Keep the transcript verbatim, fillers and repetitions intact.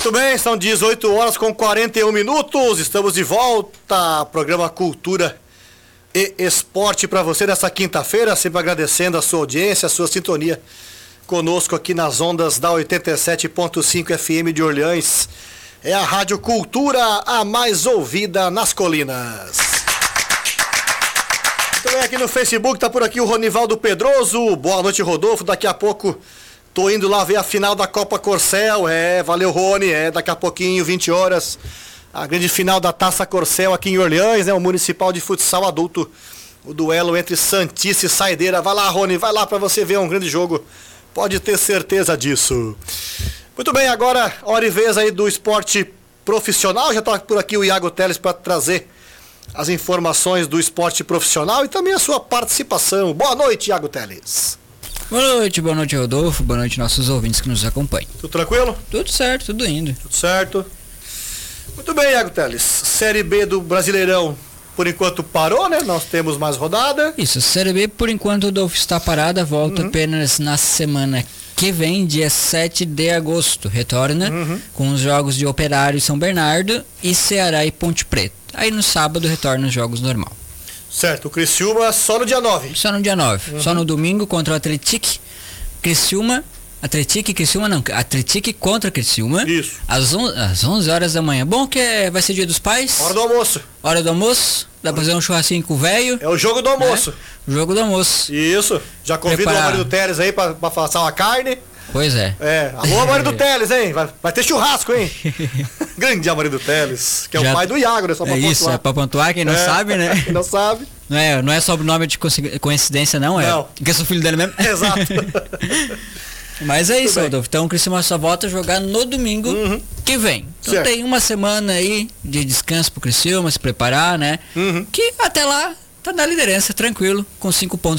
Muito bem, são dezoito horas com quarenta e um minutos, estamos de volta, programa Cultura e Esporte para você nessa quinta-feira, sempre agradecendo a sua audiência, a sua sintonia conosco aqui nas ondas da oitenta e sete ponto cinco F M de Orleans. É a Rádio Cultura, a mais ouvida nas colinas. Muito bem, aqui no Facebook tá por aqui o Ronivaldo Pedroso. Boa noite, Rodolfo. Daqui a pouco tô indo lá ver a final da Copa Corcel. É, valeu, Rony. É, daqui a pouquinho, vinte horas, a grande final da Taça Corcel aqui em Orleans, né? O Municipal de Futsal Adulto. O duelo entre Santista e Saideira. Vai lá, Rony, vai lá para você ver um grande jogo. Pode ter certeza disso. Muito bem, agora, hora e vez aí do esporte profissional. Já tá por aqui o Iago Teles para trazer as informações do esporte profissional e também a sua participação. Boa noite, Iago Teles. Boa noite, boa noite, Rodolfo. Boa noite, nossos ouvintes que nos acompanham. Tudo tranquilo? Tudo certo, tudo indo. Tudo certo. Muito bem, Iago Teles. Série B do Brasileirão, por enquanto, parou, né? Nós temos mais rodada. Isso, a Série B, por enquanto, Rodolfo, está parada. Volta uhum. apenas na semana que vem, dia sete de agosto. Retorna uhum. com os jogos de Operário e São Bernardo e Ceará e Ponte Preta. Aí no sábado retorna os jogos normal. Certo, o Criciúma só no dia nove. Só no dia nove. Uhum. Só no domingo contra o Atlético. Criciúma, Atlético e Criciúma não, Atlético contra Criciúma. Isso. Às, on, às onze horas da manhã. Bom que é, vai ser dia dos pais. Hora do almoço. Hora do almoço. Dá pra fazer um churrasquinho com o velho. É o jogo do almoço. É, o jogo do almoço. Isso. Já convido Preparar. o Mário do Teles aí pra, pra fazer uma carne. Pois é. É. Alô, Mário do Teles, hein? Vai, vai ter churrasco, hein? Grande Mário do Teles, que é Já, o pai do Iago, né? Só pra é pontuar. Isso, é pra pontuar, quem não é, sabe, né? Quem não sabe. Não é, não é sobrenome de coincidência, não, é. Não. Porque eu sou filho dele mesmo. Exato. Mas é isso, Rodolfo. Então o Criciúma só volta a jogar no domingo uhum. que vem. Então certo. Tem uma semana aí de descanso pro Criciúma, se preparar, né? Uhum. Que até lá tá na liderança, tranquilo, com cinco pontos